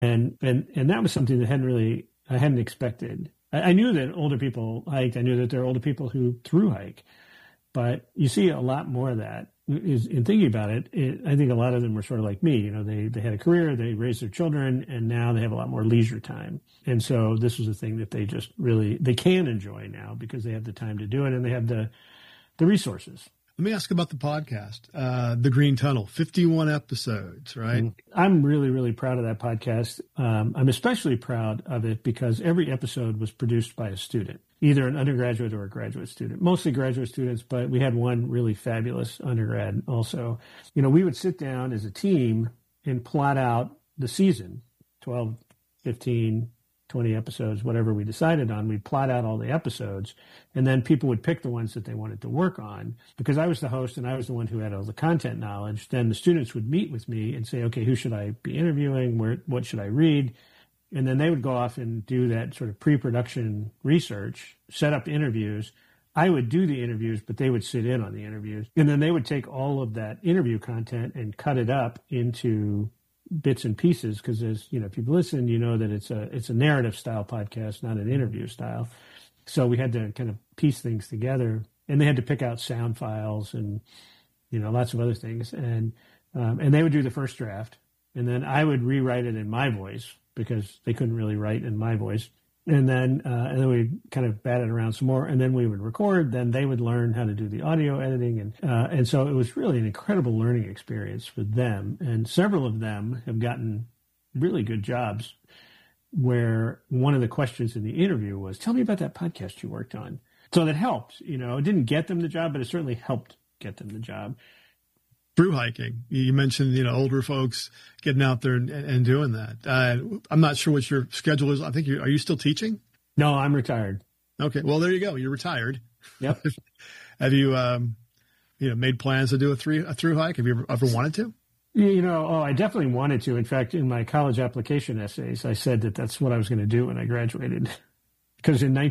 And that was something that I hadn't expected. I knew that older people hiked. I knew that there are older people who thru hike, but you see a lot more of that. In thinking about it, I think a lot of them were sort of like me. You know, they had a career, they raised their children, and now they have a lot more leisure time. And so this was a thing that they just they can enjoy now because they have the time to do it and they have the resources. Let me ask about the podcast, The Green Tunnel, 51 episodes, right? I'm really, really proud of that podcast. I'm especially proud of it because every episode was produced by a student, either an undergraduate or a graduate student, mostly graduate students, but we had one really fabulous undergrad also. You know, we would sit down as a team and plot out the season, 12, 15, 20 episodes, whatever we decided on. We'd plot out all the episodes, and then people would pick the ones that they wanted to work on. Because I was the host and I was the one who had all the content knowledge, then the students would meet with me and say, okay, who should I be interviewing? What should I read? And then they would go off and do that sort of pre-production research, set up interviews. I would do the interviews, but they would sit in on the interviews. And then they would take all of that interview content and cut it up into bits and pieces, because as you know, if you've listened, you know that it's a narrative style podcast, not an interview style. So we had to kind of piece things together, and they had to pick out sound files and lots of other things, and they would do the first draft, and then I would rewrite it in my voice because they couldn't really write in my voice, and then we'd kind of bat it around some more, and then we would record. Then they would learn how to do the audio editing, and so it was really an incredible learning experience for them. And several of them have gotten really good jobs, where one of the questions in the interview was, "Tell me about that podcast you worked on." So that helped. You know, it didn't get them the job, but it certainly helped get them the job. Through hiking, you mentioned, older folks getting out there and doing that. I'm not sure what your schedule is. I think are you still teaching? No, I'm retired. Okay. Well, there you go. You're retired. Yep. Have you, made plans to do a through hike? Have you ever wanted to? I definitely wanted to. In fact, in my college application essays, I said that that's what I was going to do when I graduated. Because in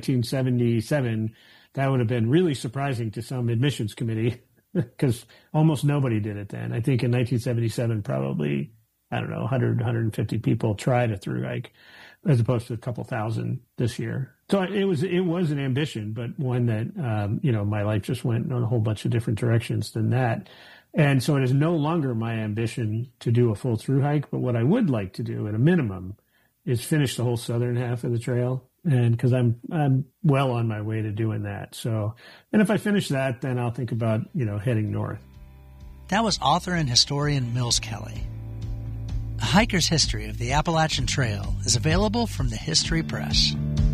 1977, that would have been really surprising to some admissions committee, because almost nobody did it then. I think in 1977, probably, 100, 150 people tried a through hike, as opposed to a couple thousand this year. So it was an ambition, but one that, my life just went in a whole bunch of different directions than that. And so it is no longer my ambition to do a full through hike, but what I would like to do at a minimum is finish the whole southern half of the trail. And because I'm well on my way to doing that. So, and if I finish that, then I'll think about, heading north. That was author and historian Mills Kelly. A Hiker's History of the Appalachian Trail is available from the History Press.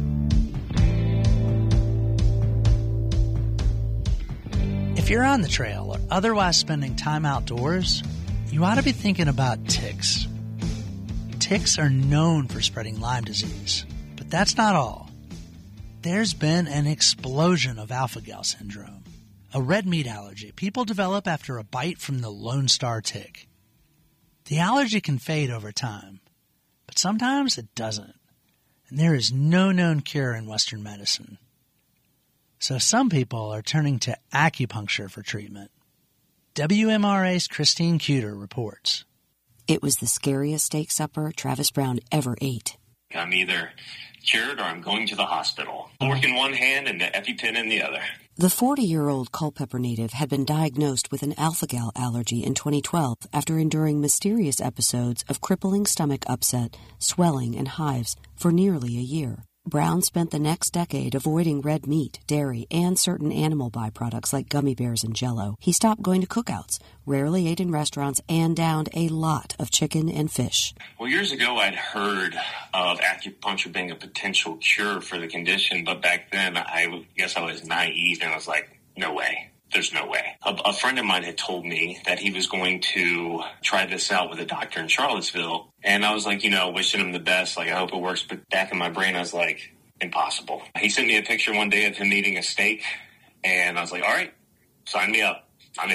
If you're on the trail or otherwise spending time outdoors, you ought to be thinking about ticks. Ticks are known for spreading Lyme disease. But that's not all. There's been an explosion of alpha-gal syndrome, a red meat allergy people develop after a bite from the Lone Star tick. The allergy can fade over time, but sometimes it doesn't, and there is no known cure in Western medicine. So some people are turning to acupuncture for treatment. WMRA's Christine Cuter reports. It was the scariest steak supper Travis Brown ever ate. I'm either cured or I'm going to the hospital. I work in one hand and the EpiPen in the other. The 40-year-old Culpeper native had been diagnosed with an alpha-gal allergy in 2012 after enduring mysterious episodes of crippling stomach upset, swelling, and hives for nearly a year. Brown spent the next decade avoiding red meat, dairy, and certain animal byproducts like gummy bears and Jell-O. He stopped going to cookouts, rarely ate in restaurants, and downed a lot of chicken and fish. Well, years ago, I'd heard of acupuncture being a potential cure for the condition, but back then, I guess I was naive, and I was like, no way. There's no way. A friend of mine had told me that he was going to try this out with a doctor in Charlottesville. And I was like, wishing him the best. Like, I hope it works. But back in my brain, I was like, impossible. He sent me a picture one day of him eating a steak. And I was like, all right, sign me up. I'm in.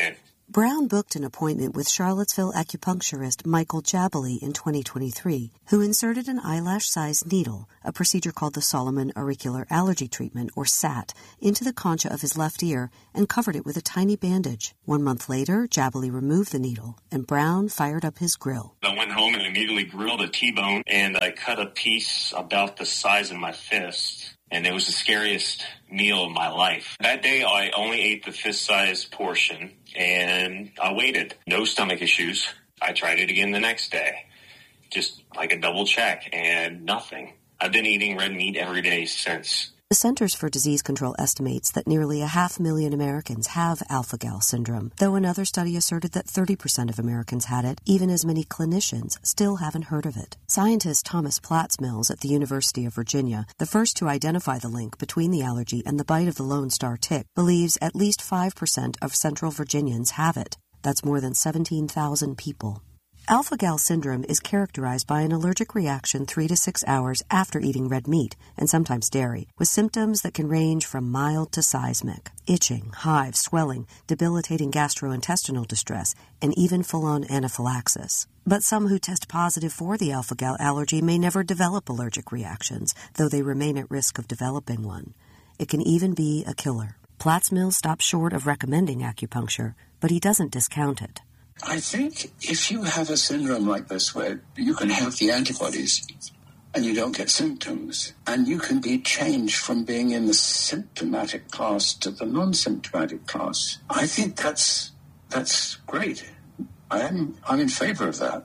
Brown booked an appointment with Charlottesville acupuncturist Michael Jabali in 2023, who inserted an eyelash-sized needle, a procedure called the Solomon Auricular Allergy Treatment, or SAT, into the concha of his left ear and covered it with a tiny bandage. 1 month later, Jabali removed the needle, and Brown fired up his grill. I went home and immediately grilled a T-bone, and I cut a piece about the size of my fist. And it was the scariest meal of my life. That day, I only ate the fist-sized portion, and I waited. No stomach issues. I tried it again the next day, just like a double check, and nothing. I've been eating red meat every day since. The Centers for Disease Control estimates that nearly 500,000 Americans have alpha-gal syndrome, though another study asserted that 30% of Americans had it. Even as many clinicians still haven't heard of it. Scientist Thomas Platzmills at the University of Virginia, the first to identify the link between the allergy and the bite of the Lone Star tick, believes at least 5% of Central Virginians have it. That's more than 17,000 people. Alpha-gal syndrome is characterized by an allergic reaction 3 to 6 hours after eating red meat, and sometimes dairy, with symptoms that can range from mild to seismic: itching, hives, swelling, debilitating gastrointestinal distress, and even full-on anaphylaxis. But some who test positive for the alpha-gal allergy may never develop allergic reactions, though they remain at risk of developing one. It can even be a killer. Platzmills stops short of recommending acupuncture, but he doesn't discount it. I think if you have a syndrome like this where you can have the antibodies and you don't get symptoms, and you can be changed from being in the symptomatic class to the non-symptomatic class, I think that's great. I'm in favor of that.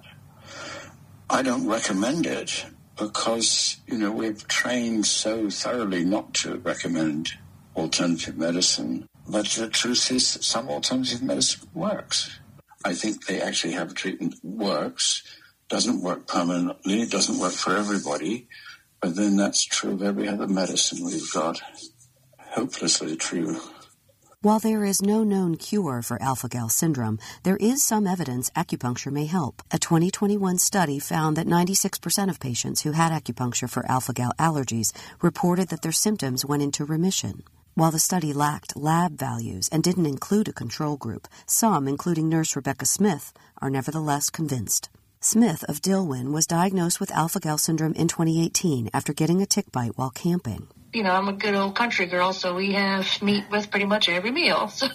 I don't recommend it because, we've trained so thoroughly not to recommend alternative medicine. But the truth is that some alternative medicine works. I think they actually have a treatment that works, doesn't work permanently, doesn't work for everybody, but then that's true of every other medicine we've got. Hopelessly true. While there is no known cure for alpha-gal syndrome, there is some evidence acupuncture may help. A 2021 study found that 96% of patients who had acupuncture for alpha-gal allergies reported that their symptoms went into remission. While the study lacked lab values and didn't include a control group, some, including nurse Rebecca Smith, are nevertheless convinced. Smith of Dillwyn was diagnosed with alpha-gal syndrome in 2018 after getting a tick bite while camping. I'm a good old country girl, so we have meat with pretty much every meal. So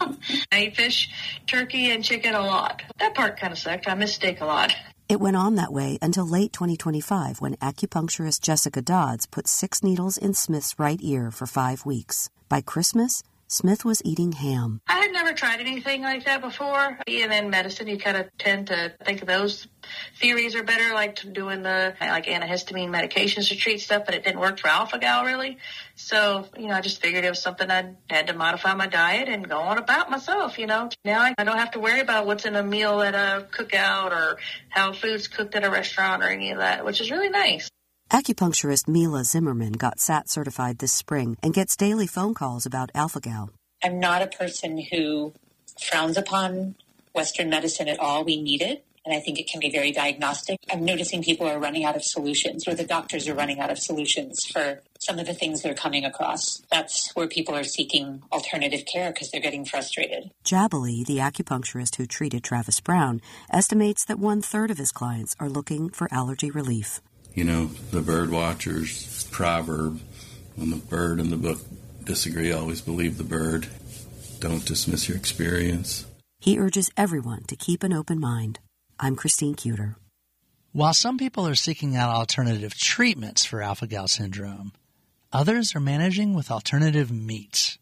I eat fish, turkey, and chicken a lot. That part kind of sucked. I miss steak a lot. It went on that way until late 2025 when acupuncturist Jessica Dodds put 6 needles in Smith's right ear for 5 weeks. By Christmas, Smith was eating ham. I had never tried anything like that before. Being in medicine, you kind of tend to think of those theories are better, like doing the antihistamine medications to treat stuff, but it didn't work for alpha-gal really. So, I just figured it was something I had to modify my diet and go on about myself, Now I don't have to worry about what's in a meal at a cookout or how food's cooked at a restaurant or any of that, which is really nice. Acupuncturist Mila Zimmerman got SAT certified this spring and gets daily phone calls about alpha-gal. I'm not a person who frowns upon Western medicine at all. We need it, and I think it can be very diagnostic. I'm noticing people are running out of solutions, or the doctors are running out of solutions for some of the things they're coming across. That's where people are seeking alternative care because they're getting frustrated. Jabali, the acupuncturist who treated Travis Brown, estimates that 1/3 of his clients are looking for allergy relief. The bird watcher's proverb, when the bird and the book disagree, always believe the bird. Don't dismiss your experience. He urges everyone to keep an open mind. I'm Christine Cuter. While some people are seeking out alternative treatments for alpha-gal syndrome, others are managing with alternative meats.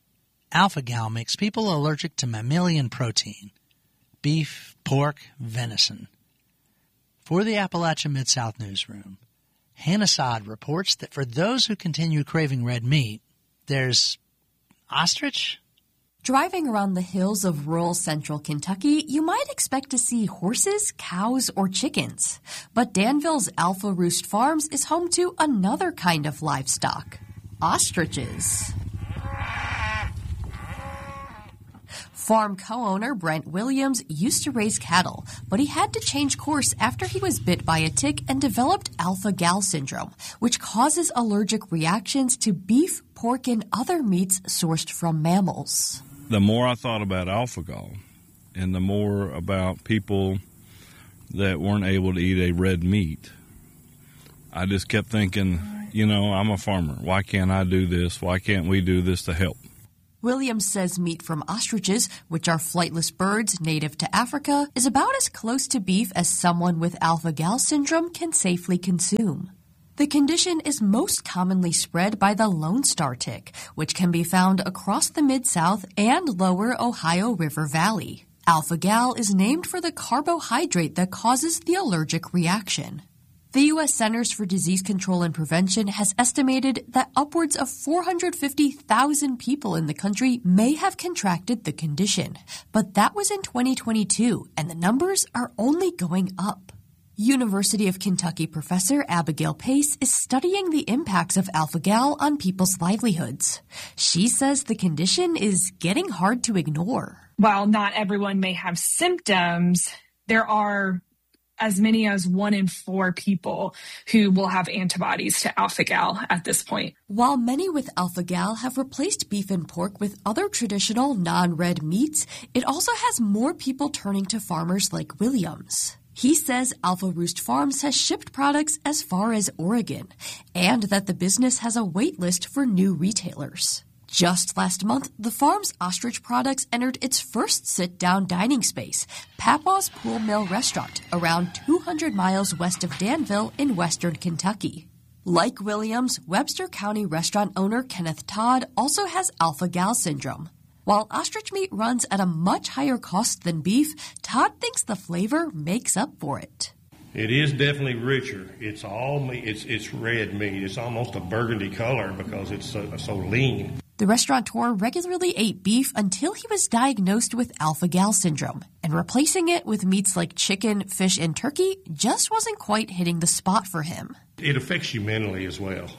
Alpha-gal makes people allergic to mammalian protein, beef, pork, venison. For the Appalachia Mid-South Newsroom, Hannah Saad reports that for those who continue craving red meat, there's ostrich? Driving around the hills of rural central Kentucky, you might expect to see horses, cows, or chickens. But Danville's Alpha Roost Farms is home to another kind of livestock: ostriches. Farm co-owner Brent Williams used to raise cattle, but he had to change course after he was bit by a tick and developed alpha-gal syndrome, which causes allergic reactions to beef, pork, and other meats sourced from mammals. The more I thought about alpha-gal, and the more about people that weren't able to eat a red meat, I just kept thinking, I'm a farmer. Why can't I do this? Why can't we do this to help? Williams says meat from ostriches, which are flightless birds native to Africa, is about as close to beef as someone with alpha-gal syndrome can safely consume. The condition is most commonly spread by the Lone Star tick, which can be found across the Mid-South and lower Ohio River Valley. Alpha-gal is named for the carbohydrate that causes the allergic reaction. The U.S. Centers for Disease Control and Prevention has estimated that upwards of 450,000 people in the country may have contracted the condition, but that was in 2022, and the numbers are only going up. University of Kentucky professor Abigail Pace is studying the impacts of alpha-gal on people's livelihoods. She says the condition is getting hard to ignore. While not everyone may have symptoms, there are as many as 1 in 4 people who will have antibodies to alpha-gal at this point. While many with alpha-gal have replaced beef and pork with other traditional non-red meats, it also has more people turning to farmers like Williams. He says Alpha Roost Farms has shipped products as far as Oregon, and that the business has a wait list for new retailers. Just last month, the farm's ostrich products entered its first sit-down dining space, Papa's Pool Mill Restaurant, around 200 miles west of Danville in western Kentucky. Like Williams, Webster County restaurant owner Kenneth Todd also has alpha-gal syndrome. While ostrich meat runs at a much higher cost than beef, Todd thinks the flavor makes up for it. It is definitely richer. It's all meat. It's red meat. It's almost a burgundy color because it's so lean. The restaurateur regularly ate beef until he was diagnosed with alpha-gal syndrome, and replacing it with meats like chicken, fish, and turkey just wasn't quite hitting the spot for him. It affects you mentally as well,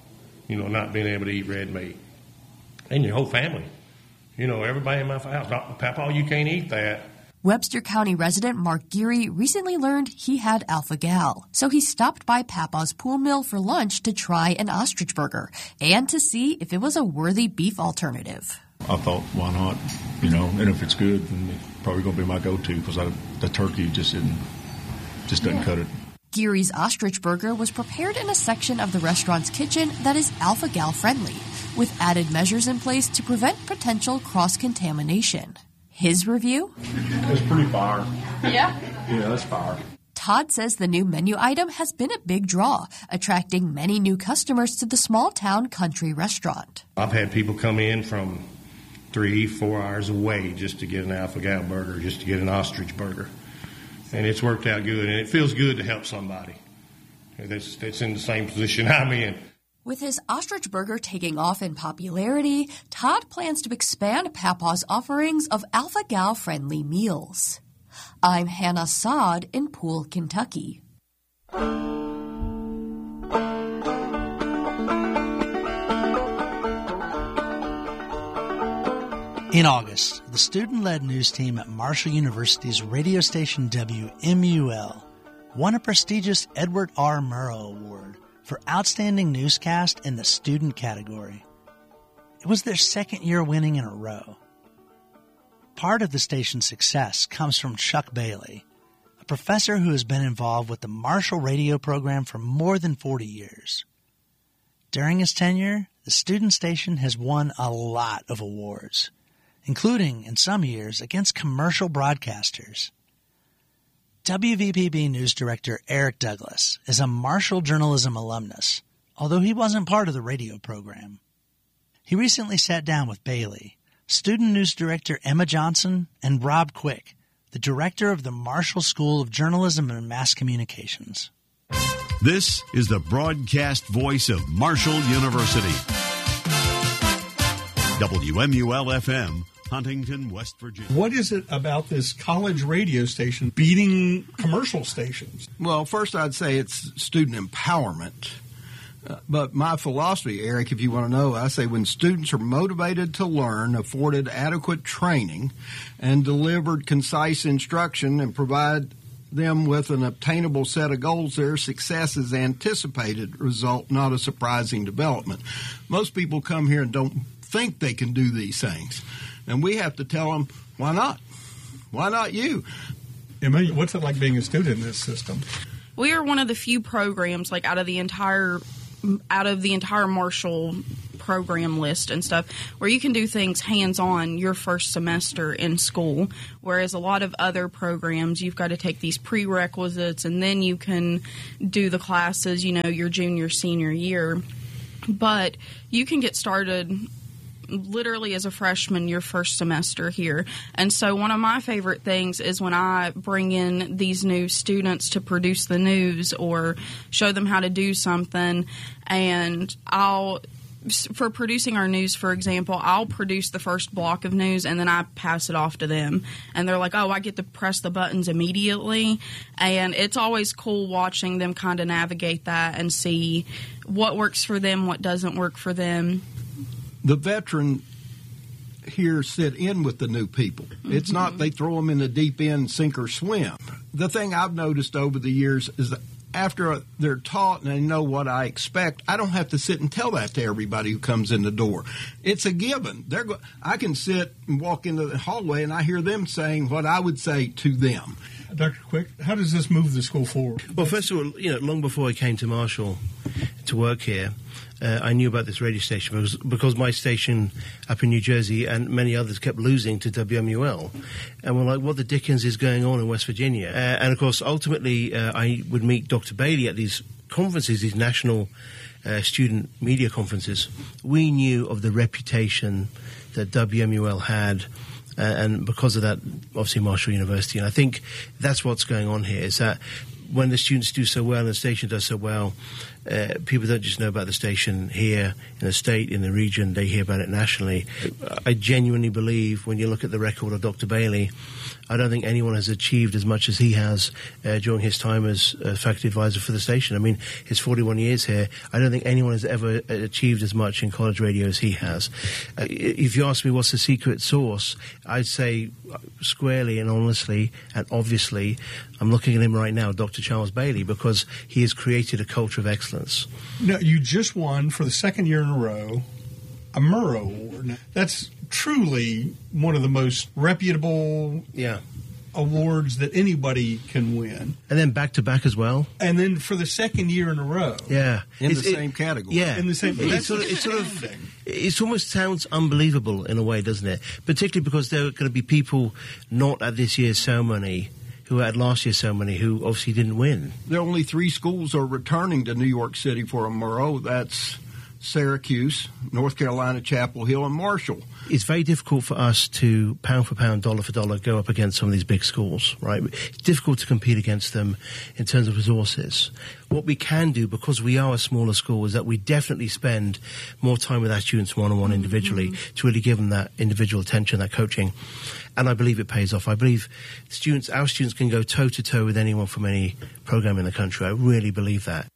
not being able to eat red meat. And your whole family. Everybody in my house, Papa, you can't eat that. Webster County resident Mark Geary recently learned he had alpha-gal, so he stopped by Papa's Pool Mill for lunch to try an ostrich burger and to see if it was a worthy beef alternative. I thought, why not? And if it's good, then it's probably going to be my go-to because the turkey just doesn't cut it. Geary's ostrich burger was prepared in a section of the restaurant's kitchen that is alpha-gal friendly, with added measures in place to prevent potential cross-contamination. His review? It's pretty fire. Yeah? Yeah, that's fire. Todd says the new menu item has been a big draw, attracting many new customers to the small-town country restaurant. I've had people come in from 3-4 hours away just to get an alpha-gal burger, just to get an ostrich burger. And it's worked out good, and it feels good to help somebody that's in the same position I'm in. With his ostrich burger taking off in popularity, Todd plans to expand Papa's offerings of alpha-gal friendly meals. I'm Hannah Saad in Poole, Kentucky. In August, the student-led news team at Marshall University's radio station WMUL won a prestigious Edward R. Murrow Award for Outstanding Newscast in the student category. It was their second year winning in a row. Part of the station's success comes from Chuck Bailey, a professor who has been involved with the Marshall radio program for more than 40 years. During his tenure, the student station has won a lot of awards, including, in some years, against commercial broadcasters. WVPB News Director Eric Douglas is a Marshall journalism alumnus, although he wasn't part of the radio program. He recently sat down with Bailey, Student News Director Emma Johnson, and Rob Quick, the director of the Marshall School of Journalism and Mass Communications. This is the broadcast voice of Marshall University. WMUL-FM, Huntington, West Virginia. What is it about this college radio station beating commercial stations? Well, first I'd say it's student empowerment. But my philosophy, Eric, if you want to know, I say when students are motivated to learn, afforded adequate training, and delivered concise instruction and provide them with an obtainable set of goals, their success is anticipated result, not a surprising development. Most people come here and don't think they can do these things. And we have to tell them, why not? Why not you? Amelia, what's it like being a student in this system? We are one of the few programs, like out of the entire Marshall program list and stuff, where you can do things hands-on your first semester in school, whereas a lot of other programs, you've got to take these prerequisites and then you can do the classes, your junior, senior year. But you can get started literally as a freshman your first semester here. And so one of my favorite things is when I bring in these new students to produce the news or show them how to do something, and for producing our news, for example, I'll produce the first block of news and then I pass it off to them. And they're like, oh, I get to press the buttons immediately. And it's always cool watching them kind of navigate that and see what works for them, what doesn't work for them. The veteran here sit in with the new people. It's not they throw them in the deep end, sink or swim. The thing I've noticed over the years is that after they're taught and they know what I expect, I don't have to sit and tell that to everybody who comes in the door. It's a given. I can sit and walk into the hallway and I hear them saying what I would say to them. Dr. Quick, how does this move the school forward? Well, first of all, long before I came to Marshall to work here, I knew about this radio station because my station up in New Jersey and many others kept losing to WMUL. And we're like, what the dickens is going on in West Virginia? And, of course, ultimately, I would meet Dr. Bailey at these conferences, these national student media conferences. We knew of the reputation that WMUL had. And because of that, obviously, Marshall University. And I think that's what's going on here, is that when the students do so well and the station does so well, people don't just know about the station here in the state, in the region, they hear about it nationally. I genuinely believe, when you look at the record of Dr. Bailey, I don't think anyone has achieved as much as he has during his time as faculty advisor for the station. I mean, his 41 years here, I don't think anyone has ever achieved as much in college radio as he has. If you ask me what's the secret sauce, I'd say squarely and honestly and obviously, I'm looking at him right now, Dr. Charles Bailey, because he has created a culture of excellence. Now, you just won for the second year in a row a Murrow Award. That's truly one of the most reputable awards that anybody can win. And then back-to-back as well. And then for the second year in a row. Yeah. In the same category. Yeah. In the same It almost sounds unbelievable in a way, doesn't it? Particularly because there are going to be people not at this year's ceremony who had last year's ceremony who obviously didn't win. There are only 3 schools are returning to New York City for a Murrow. That's Syracuse, North Carolina, Chapel Hill, and Marshall. It's very difficult for us to, pound for pound, dollar for dollar, go up against some of these big schools, right? It's difficult to compete against them in terms of resources. What we can do, because we are a smaller school, is that we definitely spend more time with our students one-on-one individually to really give them that individual attention, that coaching. And I believe it pays off. I believe our students can go toe-to-toe with anyone from any program in the country. I really believe that.